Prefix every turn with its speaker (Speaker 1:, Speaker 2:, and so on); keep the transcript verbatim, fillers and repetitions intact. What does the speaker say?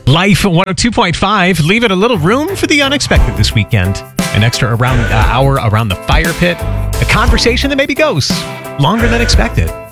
Speaker 1: Life one oh two point five, leave it a little room for the unexpected this weekend. An extra around uh, hour around the fire pit. A conversation that maybe goes longer than expected.